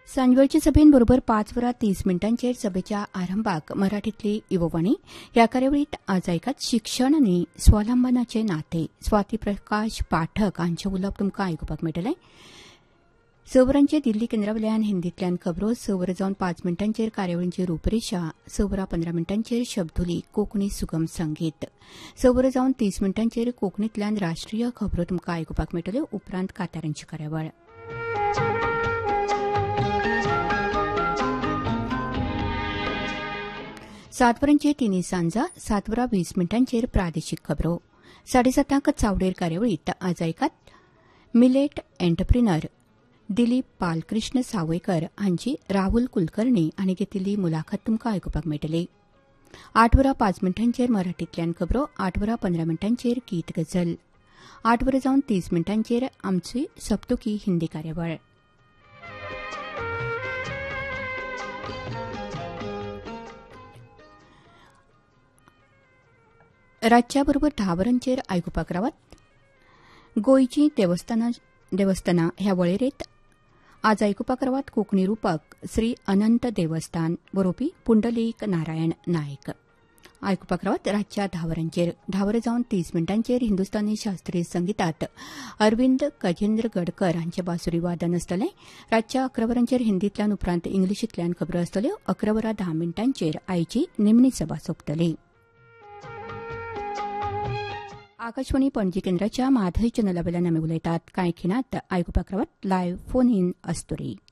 सांजवेळची सभेन बरोबर 5:30 सभेच्या आरंभाक मराठीतली युववाणी ह्या कार्यावळीत आज ऐकात शिक्षण आनी स्वावलंबनाचे नाते स्वाती प्रकाश पाठक हांचे उलोवप तुमकां आयकुपाक मेळटलें. सवरांचे दिल्ली केंद्रावयल्यान हिंदींतल्यान खबरो 6:05 कार्यावळींची रूपरेषा 6:15 शब्दुली कोंकणी सुगम संगीत 6:30 कोंकणींतल्यान राष्ट्रीय खबरो तुमकां आयकुपाक मेळटल्यो. उपरांत कांतारांची कार्यावळ. सातवरांचे तिनी सांजा 7:20 प्रादेशीक खबरो 7:30 चावडेर कार्यावळीत आज ऐकात मिलेट एंटरप्रिनर दिलीप बालकृष्ण सावयकर हांची राहुल कुलकर्णी हांणी घेतिल्ली मुलाखत तुमकां आयकुपाक मेळटली. 8:05 मराठींतल्यान खबरो 8:15 गीत गझल 8:30 आमची सप्तकी हिंदी कार्यावळ. रातच्या बरोबर 10 आयकुपाक रावात. गोंयची देवस्थानां ह्या वळेरेंत आज आयकुपाक रावात कोंकणी रुपक श्री अनंत देवस्थान बरोवपी पुंडलीक नारायण नायक. आयकुपाक रावात रातच्या 10:30 हिंदुस्थानी शास्त्रीय संगीतात अरविंद गजेंद्र गडकर हांचे बासुरी वादन आसतलें. रातच्या 11 हिंदींतल्यान उपरांत इंग्लिशींतल्यान खबरो आसतल्यो. 11:10 आयची निमणी सभा सोंपतली. आकाशवाणी पणजी केंद्राच्या माधय चॅनला वयल्यान आमी उलयतात. कांय खिणात आयकुपाक रावात लायव्ह फोन इन अस्तुरी.